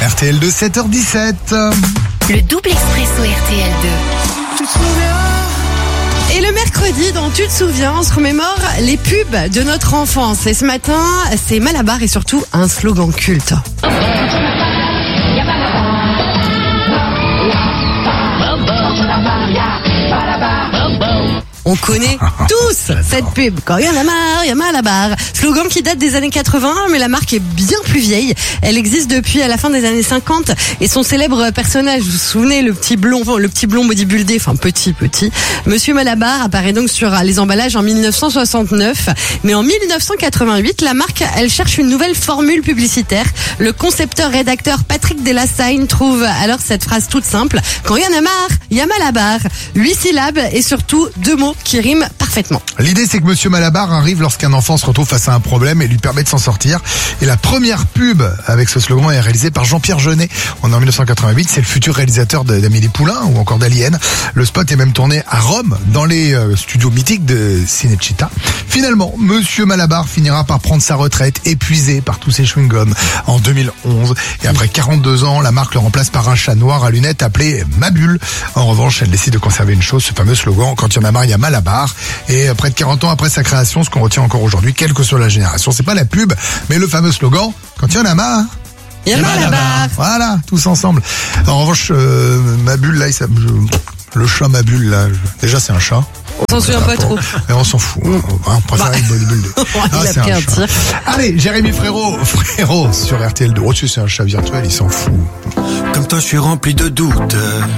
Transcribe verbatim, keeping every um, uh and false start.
R T L deux, sept heures dix-sept. Le double expresso R T L deux. Tu te souviens ? Et le mercredi, dans Tu te souviens, on se remémore les pubs de notre enfance. Et ce matin, c'est Malabar et surtout un slogan culte. On connaît tous cette pub. Quand il y en a marre, il y a Malabar. Slogan qui date des années quatre-vingts, mais la marque est bien plus vieille. Elle existe depuis à la fin des années cinquante et son célèbre personnage, vous vous souvenez, le petit blond, le petit blond bodybuildé, enfin petit, petit, Monsieur Malabar apparaît donc sur les emballages en mille neuf cent soixante-neuf. Mais en mille neuf cent quatre-vingt-huit, la marque, elle cherche une nouvelle formule publicitaire. Le concepteur-rédacteur Patrick Delassagne trouve alors cette phrase toute simple. Quand il y en a marre, il y a Malabar. Huit syllabes et surtout deux mots qui riment parfaitement. L'idée, c'est que Monsieur Malabar arrive lorsqu'un enfant se retrouve face à un problème et lui permet de s'en sortir. Et la première pub avec ce slogan est réalisée par Jean-Pierre Jeunet. On est en mille neuf cent quatre-vingt-huit, c'est le futur réalisateur d'Amélie Poulain ou encore d'Alien. Le spot est même tourné à Rome, dans les euh, studios mythiques de Cinecittà. Finalement, Monsieur Malabar finira par prendre sa retraite, épuisé par tous ses chewing-gums, en deux mille onze. Et après quarante-deux ans, la marque le remplace par un chat noir à lunettes appelé Mabule. En revanche, elle décide de conserver une chose, ce fameux slogan, quand il y en a marre, il y a Malabar. Et près de quarante ans après sa création, ce qu'on retient encore aujourd'hui, quelle que soit la génération, c'est pas la pub, mais le fameux slogan, quand il y en a marre, il y a Malabar. Voilà, tous ensemble. En revanche, euh, Mabule, là, il s'appelle... Le chat Mabule, là, déjà c'est un chat. On s'en souvient pas trop. Et on s'en fout. Hein. On préfère Bah. le bodybuilder. Il Ah, a c'est pris un un chat. tir. Allez, Jérémy Frérot, Frérot sur R T L deux. Oh, tu sais, c'est un chat virtuel, il s'en fout. Comme toi, je suis rempli de doutes.